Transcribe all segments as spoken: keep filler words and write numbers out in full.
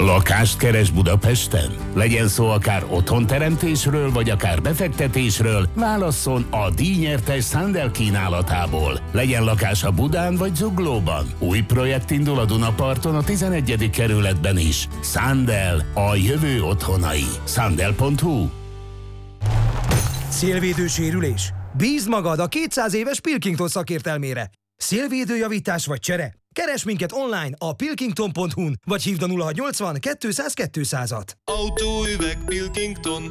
Lakást keres Budapesten? Legyen szó akár otthonteremtésről, vagy akár befektetésről, válasszon a díjnyertes Sandel kínálatából. Legyen lakása Budán vagy Zuglóban. Új projekt indul a Dunaparton a tizenegyedik kerületben is. Sandel, a jövő otthonai. Sandel pont hu. Szélvédő sérülés? Bízd magad a kétszáz éves Pilkington szakértelmére. Szélvédőjavítás vagy csere? Keres minket online a pilkington pont hu-n, vagy hívd a nulla hatszáznyolcvan kétszáz kétszázat. Autóüveg Pilkington.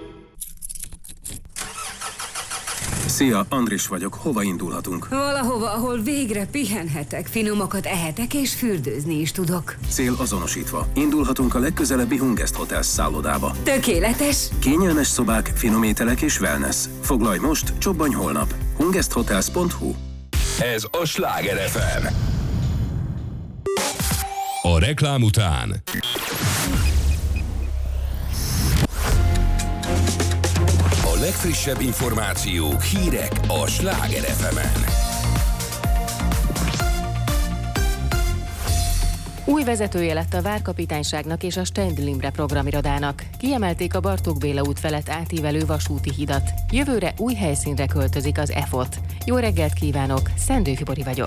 Szia, Andris vagyok. Hova indulhatunk? Valahova, ahol végre pihenhetek, finomakat ehetek és fürdőzni is tudok. Cél azonosítva. Indulhatunk a legközelebbi Hungest Hotels szállodába. Tökéletes! Kényelmes szobák, finom ételek és wellness. Foglalj most, csobbanj holnap. hungest hotels pont hu. Ez a Sláger ef em. A reklám után a legfrissebb információk, hírek a Sláger ef emen. Új vezetője lett a Várkapitányságnak és a Stendl Imre programirodának. Kiemelték a Bartók Béla út felett átívelő vasúti hidat. Jövőre új helyszínre költözik az e fot. Jó reggelt kívánok, Szendő Fibori vagyok.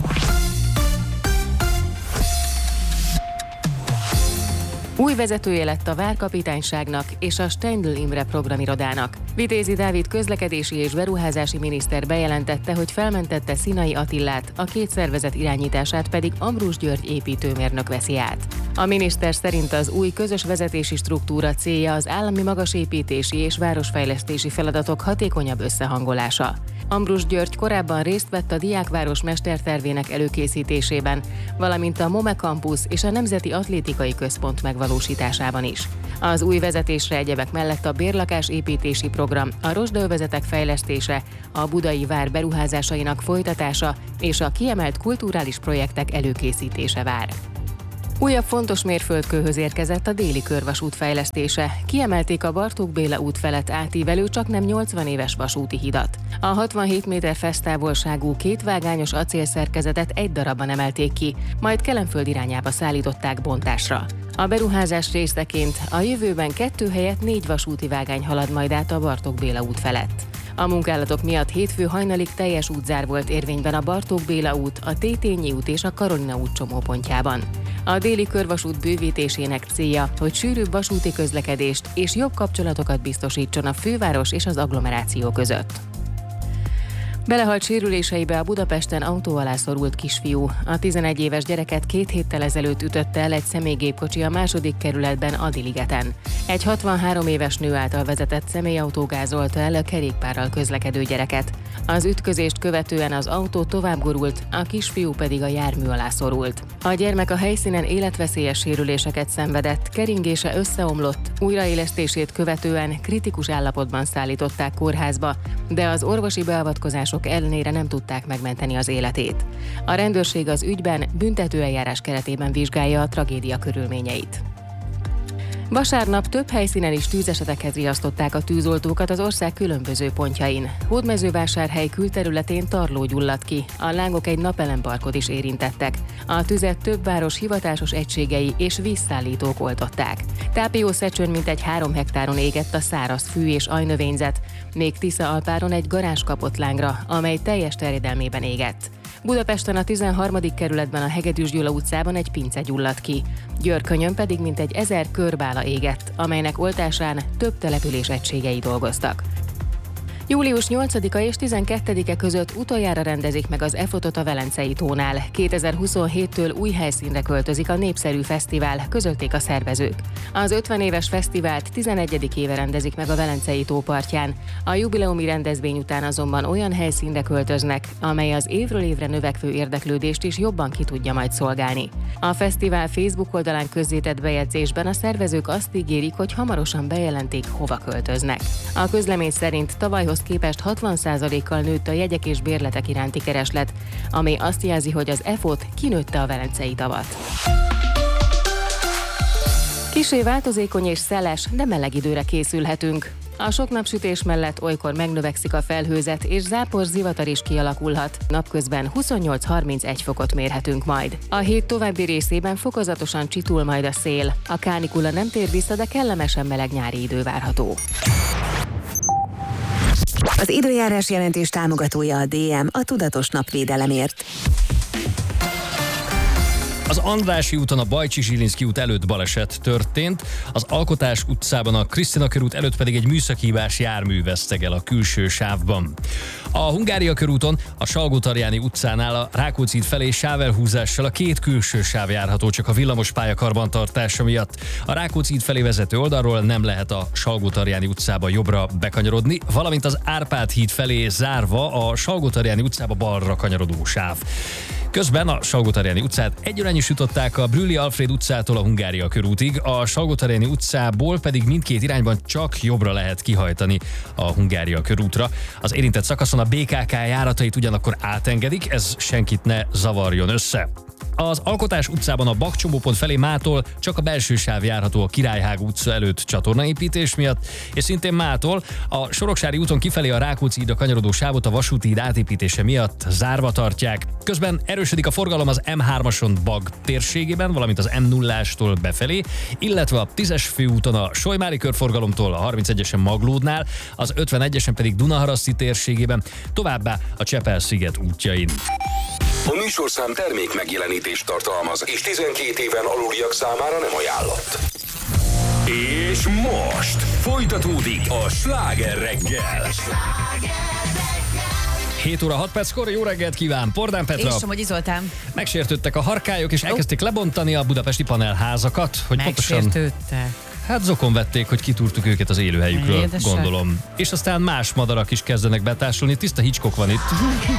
Új vezetője lett a Várkapitányságnak és a Stendl Imre programirodának. Vitézi Dávid közlekedési és beruházási miniszter bejelentette, hogy felmentette Színai Attilát, a két szervezet irányítását pedig Ambrus György építőmérnök veszi át. A miniszter szerint az új közös vezetési struktúra célja az állami magasépítési és városfejlesztési feladatok hatékonyabb összehangolása. Ambrus György korábban részt vett a Diákváros mestertervének előkészítésében, valamint a MOME Campus és a Nemzeti Atlétikai Központ megvalósításában is. Az új vezetésre egyebek mellett a bérlakásépítési program, a rozsdaövezetek fejlesztése, a budai vár beruházásainak folytatása és a kiemelt kulturális projektek előkészítése vár. Újabb fontos mérföldkőhöz érkezett a déli körvasút fejlesztése. Kiemelték a Bartók Béla út felett átívelő csaknem nyolcvan éves vasúti hidat. A hatvanhét méter fesztávolságú kétvágányos acélszerkezetet egy darabban emelték ki, majd Kelenföld irányába szállították bontásra. A beruházás részeként a jövőben kettő helyett négy vasúti vágány halad majd át a Bartók Béla út felett. A munkálatok miatt hétfő hajnalig teljes útzár volt érvényben a Bartók Béla út, a Tétényi út és a Karolina út csomópontjában. A déli körvasút bővítésének célja, hogy sűrűbb vasúti közlekedést és jobb kapcsolatokat biztosítson a főváros és az agglomeráció között. Belehalt sérüléseibe a Budapesten autó alá szorult kisfiú. A tizenegy éves gyereket két héttel ezelőtt ütötte el egy személygépkocsi a második kerületben Adi-ligeten. Egy hatvanhárom éves nő által vezetett személyautó gázolta el a kerékpárral közlekedő gyereket. Az ütközést követően az autó tovább gurult, a kisfiú pedig a jármű alá szorult. A gyermek a helyszínen életveszélyes sérüléseket szenvedett, keringése összeomlott, újraélesztését követően kritikus állapotban szállították kórházba, de az orvosi beavatkozások ellenére nem tudták megmenteni az életét. A rendőrség az ügyben büntetőeljárás keretében vizsgálja a tragédia körülményeit. Vasárnap több helyszínen is tűzesetekhez riasztották a tűzoltókat az ország különböző pontjain. Hódmezővásárhely külterületén tarló gyulladt ki, a lángok egy napelemparkot is érintettek. A tüzet több város hivatásos egységei és vízszállítók oltották. Tápiószecsön mintegy három hektáron égett a száraz fű és ajnövényzet, még Tisza-Alpáron egy garázs kapott lángra, amely teljes terjedelmében égett. Budapesten a tizenharmadik kerületben a Hegedűs Gyula utcában egy pince gyulladt ki. Györkönyön pedig mintegy ezer körbála égett, amelynek oltásán több település egységei dolgoztak. július nyolcadika és tizenkettedike között utoljára rendezik meg az e fotot a Velencei tónál. kétezer-huszonhéttől új helyszínre költözik a népszerű fesztivál, közölték a szervezők. Az ötven éves fesztivált tizenegyedik éve rendezik meg a Velencei tó partján. A jubileumi rendezvény után azonban olyan helyszínre költöznek, amely az évről évre növekvő érdeklődést is jobban ki tudja majd szolgálni. A fesztivál Facebook oldalán közzétett bejegyzésben a szervezők azt ígérik, hogy hamarosan bejelentik, hova költöznek. A közlemény szerint tavalyhoz képest hatvan százalékkal nőtt a jegyek és bérletek iránti kereslet, ami azt jelzi, hogy az e fot kinőtte a Velencei tavat. Kissé változékony és szeles, de meleg időre készülhetünk. A sok napsütés mellett olykor megnövekszik a felhőzet, és zápor zivatar is kialakulhat. Napközben huszonnyolc-harmincegy fokot mérhetünk majd. A hét további részében fokozatosan csitul majd a szél. A kánikula nem tér vissza, de kellemesen meleg nyári idő várható. Az időjárás jelentés támogatója a dé em, a tudatos napvédelemért. Az Andrássy úton a Bajcsy-Zsilinszky út előtt baleset történt, az Alkotás utcában a Krisztina körút előtt pedig egy műszakihibás jármű vesztegel a külső sávban. A Hungária körúton a Salgó-Tarjáni utcánál a Rákóczi híd felé sávelhúzással a két külső sáv járható csak a villamospálya karbantartása miatt. A Rákóczi híd felé vezető oldalról nem lehet a Salgó-Tarjáni utcába jobbra bekanyarodni, valamint az Árpád híd felé zárva a Salgó-Tarjáni utcába balra kanyarodó sáv. Közben a Salgó-Tarjáni utcát egyirányosították a Brüli Alfréd utcától a Hungária körútig, a Salgó-Tarjáni utcából pedig mindkét irányban csak jobbra lehet kihajtani a Hungária körútra. Az érintett szakaszon a bé ká ká járatait ugyanakkor átengedik, ez senkit ne zavarjon össze. Az Alkotás utcában a Bakcsomópont felé mától csak a belső sáv járható a Királyhágó utca előtt csatornaépítés miatt, és szintén mától a Soroksári úton kifelé a Rákóczi hídra kanyarodó sávot a vasúti híd átépítése miatt zárva tartják. Közben erősödik a forgalom az em hármason Bag térségében, valamint az em nullástól befelé, illetve a tízes főúton a Solymári körforgalomtól a harmincegyesen Maglódnál, az ötvenegyesen pedig Dunaharaszti térségében, továbbá a Csepel-sziget útjain. A műsorszám termék megjelenítést tartalmaz, és tizenkét éven aluliak számára nem ajánlott. És most folytatódik a Sláger reggel. hét óra hat perckor, jó reggelt kíván, Pordán Petra. És Somogyi Zoltán. Megsértődtek a harkályok, és elkezdték lebontani a budapesti panelházakat. Hogy Megsértődtek. Pontosan, hát zokon vették, hogy kitúrtuk őket az élőhelyükről, Édesek. gondolom. És aztán más madarak is kezdenek betársulni, tiszta Hitchcock van itt.